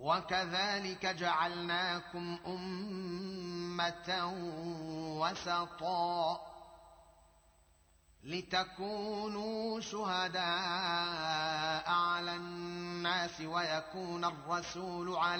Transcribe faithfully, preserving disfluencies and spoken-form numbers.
وكذلك جعلناكم أمة وسطا لتكونوا شهداء على الناس ويكون الرسول عليكم